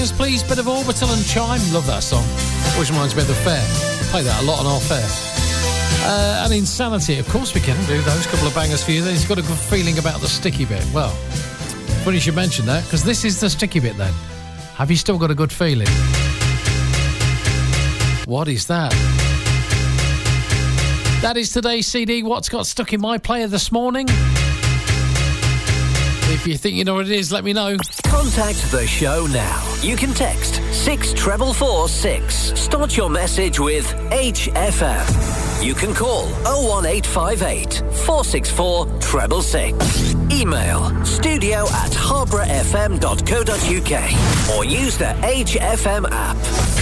Please, bit of Orbital and Chime. Love that song. Always reminds me of the fair. Play that a lot on our fair. And Insanity, of course we can do those couple of bangers for you. Then he's got a good feeling about the sticky bit. Well, funny you should mention that, because this is the sticky bit then. Have you still got a good feeling? What is that? That is today's CD. What's got stuck in my player this morning? If you think you know what it is, let me know. Contact the show now. You can text 64446. Start your message with HFM. You can call 01858 464 666. Email studio@harbourfm.co.uk or use the HFM app.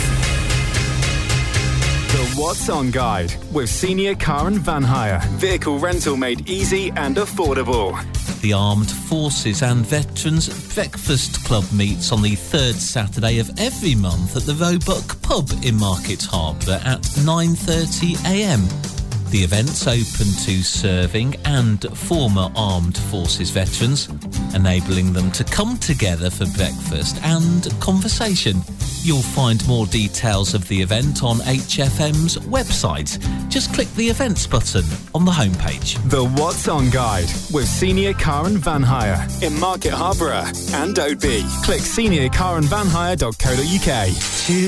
The What's On Guide with Senior Car and Van Hire. Vehicle rental made easy and affordable. The Armed Forces and Veterans Breakfast Club meets on the third Saturday of every month at the Roebuck Pub in Market Harbour at 9:30am. The event's open to serving and former Armed Forces veterans, enabling them to come together for breakfast and conversation. You'll find more details of the event on HFM's website. Just click the events button on the homepage. The What's On Guide with Senior Car and Van Hire in Market Harbour and Oadby. Click seniorcarandvanhire.co.uk.